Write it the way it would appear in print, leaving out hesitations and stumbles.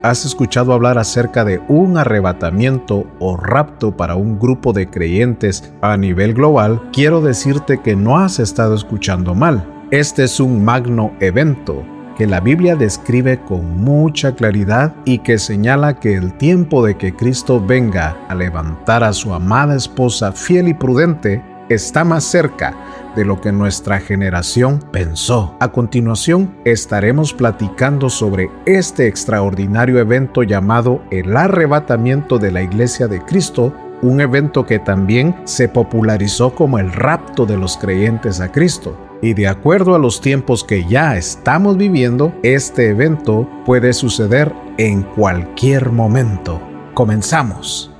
¿Has escuchado hablar acerca de un arrebatamiento o rapto para un grupo de creyentes a nivel global? Quiero decirte que no has estado escuchando mal. Este es un magno evento que la Biblia describe con mucha claridad y que señala que el tiempo de que Cristo venga a levantar a su amada esposa fiel y prudente está más cerca de lo que nuestra generación pensó. A continuación, estaremos platicando sobre este extraordinario evento llamado el arrebatamiento de la Iglesia de Cristo, un evento que también se popularizó como el rapto de los creyentes a Cristo. Y de acuerdo a los tiempos que ya estamos viviendo, este evento puede suceder en cualquier momento. Comenzamos.